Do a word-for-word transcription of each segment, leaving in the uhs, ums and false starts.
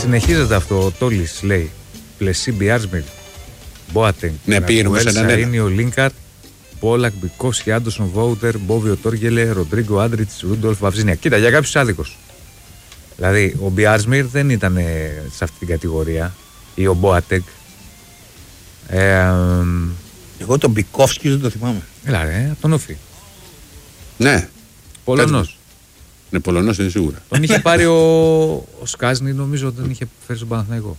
Συνεχίζεται αυτό. Ο Τόλης λέει Πλεσίμπι Άρσμιλ, Μπόατενγκ, ναι, πήγαινε όμως έναν ένα. Σαρίνιο Λίνκαρτ, Πόλακ, Μπικόφσκι, Άντοσον, Βόουτερ, Μπόβιο Τόργελε, Ροντρίγκο Άντριτς, Ρούντολφ, Βαυζίνια. Κοίτα, για κάποιους άδικος. Δηλαδή, ο Μπιάρσμιρ δεν ήταν σε αυτή την κατηγορία ή ο Μπόατενγκ. Ε, Εγώ τον Μπικόφσκι δεν το θυμάμαι. Έλα ρε, από τον Όφη. Ναι. Πολωνός. Ναι, Πολωνός είναι σίγουρα. Τον είχε πάρει ο, ο Σκάζνη, νομίζω τον είχε φέρει στον Παναθηναϊκό.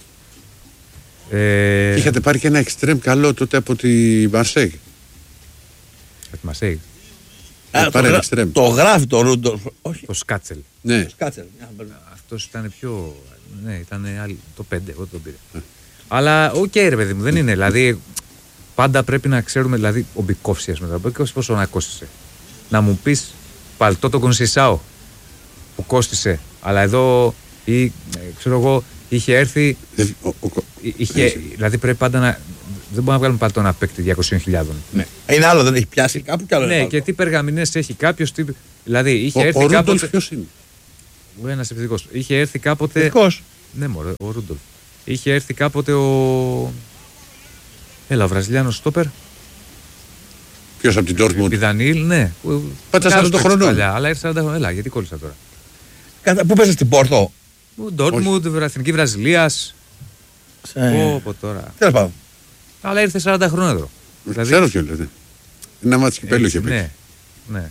Ε... Είχατε πάρει και ένα εξτρέμ καλό τότε από τη Μαρσέγ. Από τη Μαρσέγ. Α, το, γρα... το γράφει το Ρούντολφ. Το Σκάτσελ. Ναι. Το Σκάτσελ. Αυτός ήταν πιο. Ναι, ήταν άλλη... το πέντε, εγώ τον πήρα. Ε. Αλλά οκ, okay, ρε παιδί μου, δεν είναι. Δηλαδή, πάντα πρέπει να ξέρουμε. Δηλαδή, ο Μπικόφσκι μετά. Ο Μπικόφσκι πόσο να κόστησε. Να μου πει παλτό το Κονσισάο που κόστησε. Αλλά εδώ ή ξέρω εγώ είχε έρθει. Ο, ο, είχε, ο, δηλαδή πρέπει πάντα να. Δεν μπορούμε να βγάλουμε παλτό ένα παίκτη διακόσιες χιλιάδες. Ναι. Είναι άλλο, δεν έχει πιάσει κάπου κι άλλο. Ναι, και τι περγαμηνές έχει κάποιο. Τι... Δηλαδή είχε ο, έρθει ο κάποτε. Ποιος είναι? Ο ένας επιθετικός. Είχε έρθει κάποτε. Επιθετικός. Ναι, μωρέ, ο Ρούντολφ. Είχε έρθει κάποτε ο. Έλα, ο Βραζιλιάνος στόπερ. Ποιος από την Ντόρτμουντ? Πιδανίλ, ναι. Πάτε σαράντα χρονών. Αλλά ήρθε σαράντα χρονών. Έλα, γιατί κόλλησα τώρα. Πού παίζεις στην Πόρτο? Ντόρτμουντ, Εθνική Βραζιλίας. Πω, πω τώρα. Τέλος πάντων. Αλλά ήρθε σαράντα χρονών εδώ. Ξέρω ποιο λέτε. Ένα μάτσι κυπέλλου είχε πει. Ναι, ναι.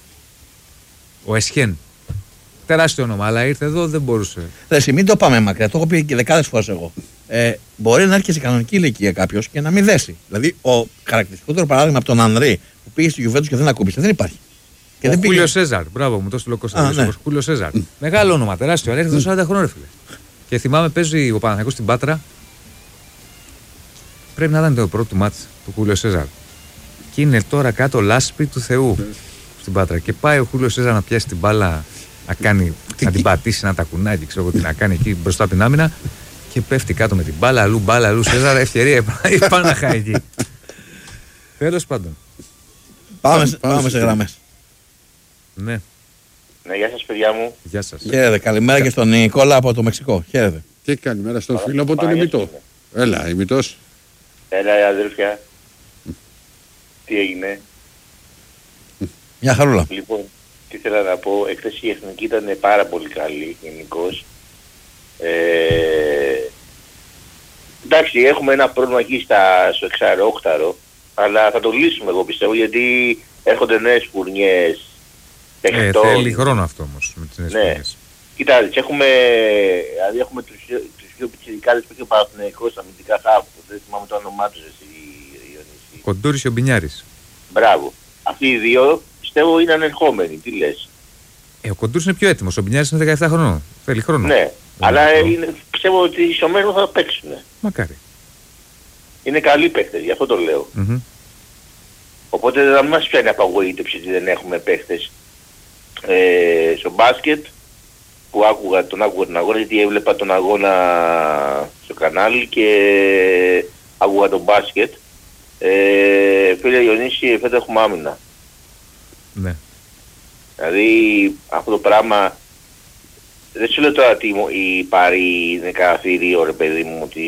Ο Εσχέν. Τεράστιο όνομα, αλλά ήρθε εδώ, δεν μπορούσε. Ρε, μην το πάμε μακριά, το έχω πει και δεκάδες φορές εγώ. Ε, μπορεί να έρχεται σε κανονική ηλικία κάποιο και να μην δέσει. Δηλαδή, ο χαρακτηριστικότερο παράδειγμα από τον Ανδρή που πήγε στη Γιουβέντους και δεν ακούμπησε, δεν υπάρχει. Και ο δεν Χούλιο πήγε... Σέζαρ, μπράβο μου, το στείλω Κώστα. Ναι. Ο Χούλιο Σέζαρ. Mm. Μεγάλο όνομα, τεράστιο, αλλά ήρθε mm. σαράντα χρόνια, φίλε. Και θυμάμαι, παίζει ο Παναθηναϊκός στην Πάτρα. Πρέπει να ήταν το πρώτο του μάτς του Χούλιο Σέζαρ. Και είναι τώρα κάτω λάσπη του Θεού mm. στην Πάτρα. Και πάει ο Χούλιο Σέζαρ να πιάσει την μπάλα. Να, κάνει, να την πατήσει, να τα κουνάει, ξέρω εγώ τι να κάνει εκεί μπροστά από την άμυνα και πέφτει κάτω με την μπάλα, αλλού μπάλα, αλλού Σέζαρα, ευκαιρία πάνω να χάει εκεί. Τέλος πάντων. Πάμε, πάμε, πάμε σε γραμμές. Ναι. Ναι, γεια σας παιδιά μου. Γεια σας. Χαίρετε, καλημέρα και στον Νικόλα από το Μεξικό. Χαίρετε. Και καλημέρα στον φίλο από τον Ημιτό. Έλα, Ημιτός. Έλα, αδέλφια. Τι έγινε? Μια χαρούλα. Λοιπόν, τι ήθελα να πω, εχθές η Εθνική ήταν πάρα πολύ καλή γενικώς. Ε, εντάξει, έχουμε ένα πρόβλημα εκεί στα, στο εξάρο-όκταρο, αλλά θα το λύσουμε εγώ πιστεύω, γιατί έρχονται νέες φουρνιές. Ε, θέλει χρόνο αυτό όμως με τις νέες ναι. φουρνιές. Κοιτάξτε, έχουμε, δηλαδή έχουμε τους, τους δύο πιτσιρικάδες που είχε ο Παναθηναϊκός αμυντικά χάφου, δεν θυμάμαι το όνομά τους εσύ, Ιωνίση. Κοντούρης και ο Μπινιάρης. Μπράβο. Αυτοί οι δύο πιστεύω είναι ανερχόμενοι, τι λες? Ε, ο Κοντούρης είναι πιο έτοιμος, ο Μπινιάρης είναι δεκαεπτά χρονών. Θέλει χρόνο. Ναι, αλλά είναι, πιστεύω ότι στο μέλλον θα παίξουν. Μακάρι. Είναι καλοί παίχτες, γι' αυτό το λέω. Mm-hmm. Οπότε δεν μας πιάνει απαγοήτευση ότι δεν έχουμε παίχτες. Ε, στο μπάσκετ, που άκουγα, τον άκουγα τον αγώνα, γιατί έβλεπα τον αγώνα στο κανάλι και άκουγα τον μπάσκετ. Ε, φίλε Ιωνίση, φέτος έχουμε άμυνα. Ναι. Δηλαδή αυτό το πράγμα, δεν σου λέω τώρα ότι η Παρί είναι κανένα θηρίο ρε παιδί μου, ότι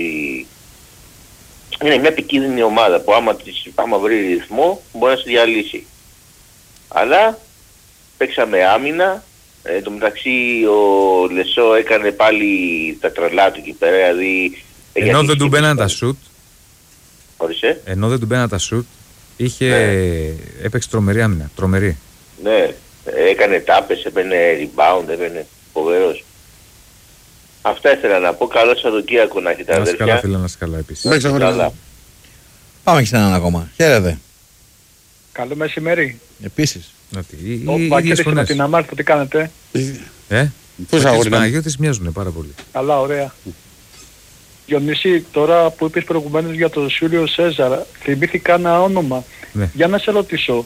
είναι μια επικίνδυνη ομάδα που άμα, άμα βρει ρυθμό μπορεί να σε διαλύσει. Αλλά παίξαμε άμυνα, εν τω μεταξύ ο Λεσό έκανε πάλι τα τρελά του εκεί πέρα, δηλαδή... Ενώ δεν του μπαίναν τα σουτ, Ορίστε. Ενώ δεν του μπαίναν τα σουτ, είχε ναι. έπαιξε τρομερή άμυνα, τρομερή. Ναι, έκανε τάπες, έπαιρνε rebound, έπαιρνε φοβερός. Αυτά ήθελα να πω. Καλό Σαββατοκύριακο να έχετε αδέρφια. Να καλά φίλε, να καλά επίσης. Καλά. Πάμε και σε έναν ακόμα. Χαίρετε. Καλό μεσημέρι. Επίσης. Ο Πάκερης από την Αμάρτα, τι κάνετε? Ε, πώς αγόρι Παναγιώτης μοιάζουνε πάρα πολύ. Καλά, ωραία. Διονύση, τώρα που είπες προηγουμένως για τον Σούλιο Σέζαρ, θυμήθηκα ένα όνομα. Ναι. Για να σε ρωτήσω,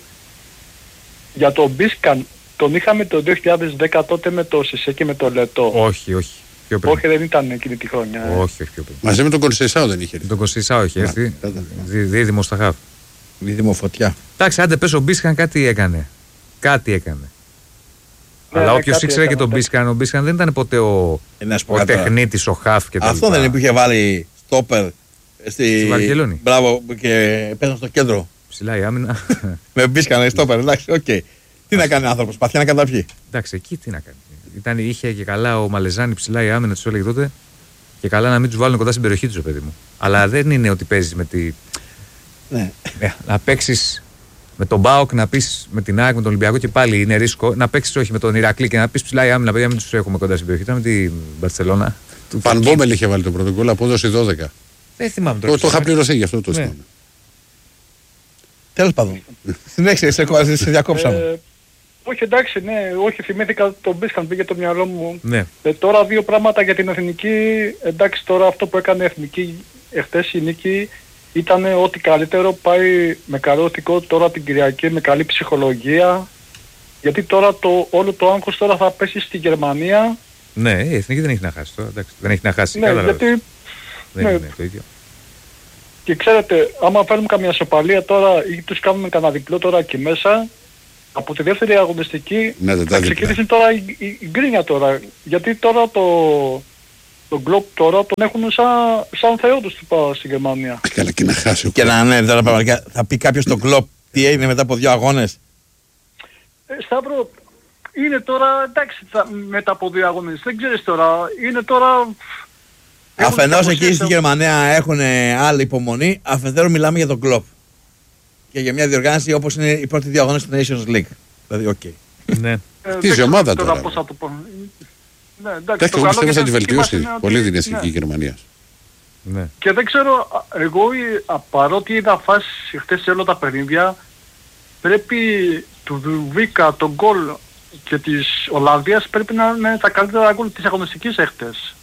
για τον Μπίσκαν, τον είχαμε το δύο χιλιάδες δέκα τότε με το Σισέ και με το Λετό. Όχι, όχι. Πιο πριν. Όχι, δεν ήταν εκείνη τη χρονιά. Όχι, όχι πιο πριν. Μαζί με τον Κονσεϊσάο δεν είχε έρθει. Τον Κονσεϊσάο είχε έρθει. Δίδυμο στα χαφ. Δίδυμο φωτιά. Εντάξει, άντε πες ο Μπίσκαν κάτι έκανε. Κάτι έκανε. Αλλά ναι, όποιος κάτι ήξερε και έκανα, τον Μπίσκαν, ο Μπίσκαν δεν ήταν ποτέ ο, Ε, να σου πω ο κάτι τώρα. τεχνίτης, ο χαφ και τα Αυτό λοιπά. δεν είναι που είχε βάλει στόπερ στη, Στη Βαρκελόνη. Μπράβο, και πέσαν στο κέντρο. Ψηλά η άμυνα. Με μπίσκανε στόπερ, εντάξει, οκ. Okay. Τι να κάνει ο άνθρωπος, παθιά να καταπιεί. Εντάξει, εκεί τι να κάνει. Ήταν, είχε και καλά ο Μαλεζάνη ψηλά η άμυνα, του έλεγε τότε. Και καλά να μην του βάλουν κοντά στην περιοχή του, παιδί μου. Αλλά δεν είναι ότι παίζει με τη. Ναι. Ε, να παίξει με τον Μπάοκ, να πει με την ΑΕΚ, με τον Ολυμπιακό και πάλι είναι ρίσκο. Να παίξει όχι με τον Ηρακλή και να πει ψηλά η άμυνα, παιδιά, μην του έχουμε κοντά στην περιοχή. Ήταν με την Μπαρσελόνα. Φαν Μπόμελ είχε βάλει το πρώτο γκολ, απόδοση δώδεκα. Δεν θυμάμαι Το, τώρα. το είχα πληρωθεί γι' αυτό το Ναι. θυμάμαι. Τέλος πάντων. Συνέχισε, σε, σε, σε διακόψαμε. Ε, όχι εντάξει, ναι, όχι θυμήθηκα τον Μπίσκαν, πήγε το μυαλό μου. Ναι. Ε, τώρα δύο πράγματα για την εθνική. Εντάξει, τώρα αυτό που έκανε η εθνική εχθές η νίκη ήταν ό,τι καλύτερο. Πάει με καλό ηθικό τώρα την Κυριακή, με καλή ψυχολογία. Γιατί τώρα το, όλο το άγχος τώρα θα πέσει στη Γερμανία. Ναι, η εθνική δεν έχει να χάσει τώρα. Εντάξει, δεν έχει να χάσει. Ναι, Κατάλαβες. γιατί Δεν ναι. είναι το ίδιο. και ξέρετε, άμα φέρουμε καμία σοπαλία τώρα ή τους κάνουμε κανένα διπλό τώρα εκεί μέσα, από τη δεύτερη αγωνιστική Ναι, δεν τα θα διπλά. ξεκινήσει τώρα η, η, η γκρίνια τώρα. Γιατί τώρα το, το γκλόπ τώρα τον έχουν σαν, σαν θεό τους τυπά στη Γερμανία. Καλά και να χάσει ο Και να ναι, τώρα πραγματικά θα πει κάποιος τον κλοπ τι έγινε μετά από δύο αγώνες. Ε, Σταύρο, είναι τώρα, εντάξει, θα, μετά από δύο αγώνες, δεν ξέρεις τώρα, είναι τώρα... έχουν Αφενός εκεί κακοσύνη στη στο- Γερμανία έχουν άλλη υπομονή, αφετέρου μιλάμε για τον κλοπ. Και για μια διοργάνωση όπως είναι οι πρώτοι δύο αγώνες του Nations League. Δηλαδή, οκ. Ναι. Ε, Χτίζει δεν ξέρω ομάδα τώρα. πώς θα το πω. Ναι, εντάξει, Εντάξει, το εγώ καλό πιστεύω και θα τη στην εθνική μας βελτιώσει. είναι ότι- Πολύ την εθνική ναι. Γερμανία. Ναι. Και δεν ξέρω, α, εγώ α, παρότι είδα φάσεις χτες σε όλα τα παιχνίδια, πρέπει του Δουβίκα, τον γκολ και της Ολλανδίας πρέπει να είναι τα καλύτερα γκολ της αγωνιστικής έχτες.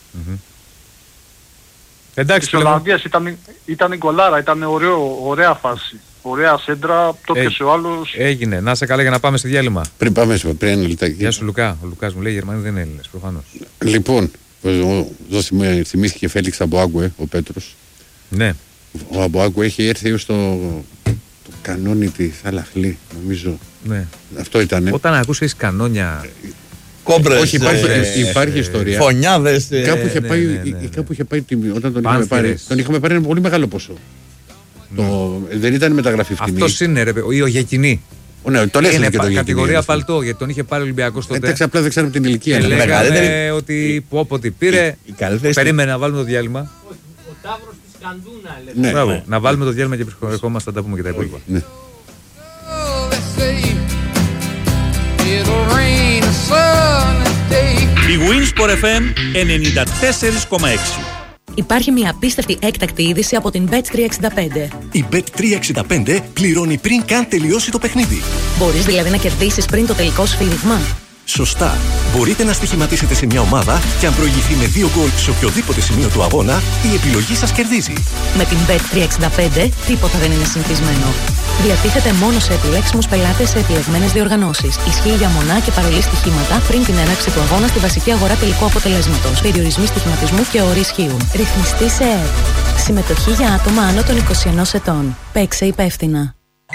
Εντάξει, Της φίλε μου. Ολλανδίας ήταν, ήταν γκολάρα, ήταν ωραίο, ωραία φάση. Ωραία σέντρα, το Ε, πιέσε ο άλλος. Έγινε. Να σε καλά για να πάμε στη διάλειμμα. Πριν πάμε σε πριν ένα λεπτάκι. Γεια σου, Λουκά. Ο Λουκάς μου λέει: Οι Γερμανοί δεν είναι Έλληνες, προφανώς. Λοιπόν, εδώ θυμ- θυμήθηκε Φέλιξ Αμποάγκουε, ο Πέτρος. Ναι. Ο Αμποάγκουε έχει έρθει ως το, το κανόνι της Αλαχλή, νομίζω. ναι. Αυτό ήταν. Όταν ακούσεις κανόνια. Κόμπρες, Όχι, υπάρχει, ε, υπάρχει ιστορία. φωνιάδες. ε, Κάπου είχε ναι, πάει, ναι, ναι, ναι. κάπου είχε πάει τιμή, όταν τον είχαμε, πάρει, Πάνθυρες. τον είχαμε πάρει ένα πολύ μεγάλο ποσό. Το, δεν ήταν μεταγραφή φτηνή. Αυτό είναι ρε, παιδί, ή ο Γεκινή. Ναι, το λες Είναι και το πα- Γεκινή, κατηγορία έτσι. παλτό, γιατί τον είχε πάρει ο Ολυμπιακός τότε. Εντάξει, απλά δεν ξέρουμε την ηλικία. Και είναι λέγανε μεγαλύτερη- ότι που όποτε πήρε. η καλύτερη Περίμενε να βάλουμε το διάλειμμα. Ο Ταύρος της Κανδούνα, λέει. Ναι, Μπράβο. ναι. Να βάλουμε το διάλειμμα και ερχόμαστε να τα πούμε και τα υπόλοιπα. Ναι. Η Winsport εφ εμ ενενήντα τέσσερα κόμμα έξι. Υπάρχει μια απίστευτη έκτακτη είδηση από την μπετ τριακόσια εξήντα πέντε. Η μπετ τριακόσια εξήντα πέντε πληρώνει πριν καν τελειώσει το παιχνίδι. Μπορείς δηλαδή να κερδίσεις πριν το τελικό σφύριγμα. Σωστά. Μπορείτε να στοιχηματίσετε σε μια ομάδα και αν προηγηθεί με δύο γκολ σε οποιοδήποτε σημείο του αγώνα, η επιλογή σας κερδίζει. Με την μπετ τριακόσια εξήντα πέντε τίποτα δεν είναι συνηθισμένο. Διατίθεται μόνο σε επιλέξιμους πελάτες σε επιλεγμένες διοργανώσεις. Ισχύει για μονά και παρολί στοιχήματα πριν την έναρξη του αγώνα στη βασική αγορά τελικού αποτελέσματος. Περιορισμοί στοιχηματισμού και όροι ισχύουν. Ρυθμιστή σε ΕΕΠ. Συμμετοχή για άτομα άνω των είκοσι ενός ετών. Παίξε υπεύθυνα.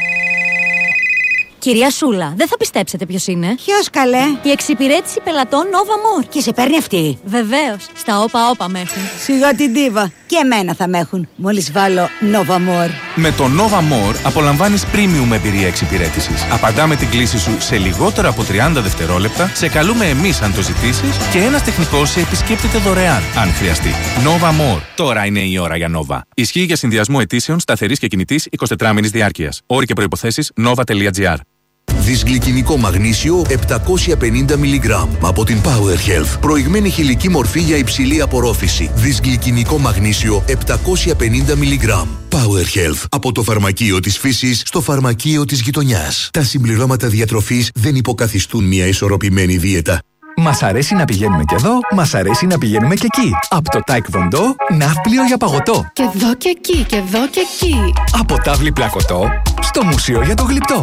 Κυρία Σούλα, δεν θα πιστέψετε ποιος είναι. Ποιος καλέ? Η εξυπηρέτηση πελατών Nova More. Και σε παίρνει αυτή. Βεβαίως, στα όπα όπα με έχουν. Σιγά την τίβα. Και εμένα θα με έχουν. Μόλις βάλω Nova More. Με το Nova More απολαμβάνεις premium εμπειρία εξυπηρέτησης. Απαντάμε την κλήση σου σε λιγότερο από τριάντα δευτερόλεπτα, σε καλούμε εμείς αν το ζητήσεις και ένας τεχνικός σε επισκέπτεται δωρεάν, αν χρειαστεί. Nova More. Τώρα είναι η ώρα για Nova. Ισχύει για συνδυασμό αιτήσεων σταθερής και κινητής εικοσιτετράμηνης διάρκειας. Όροι και προϋποθέσεις nova.gr. Δυσγλυκινικό μαγνήσιο επτακόσια πενήντα μιλιγκράμμ από την Power Health. Προηγμένη χηλική μορφή για υψηλή απορρόφηση. Δυσγλυκινικό μαγνήσιο επτακόσια πενήντα μιλιγκράμμ. Power Health. Από το φαρμακείο της φύσης στο φαρμακείο της γειτονιάς. Τα συμπληρώματα διατροφής δεν υποκαθιστούν μια ισορροπημένη δίαιτα. Μας αρέσει να πηγαίνουμε και εδώ, μας αρέσει να πηγαίνουμε και εκεί. Από το Taekwondo, ναύπλιο για παγωτό. Και εδώ και εκεί, και εδώ και εκεί. Από τάβλη πλακωτό, στο μουσείο για το γλυπτό.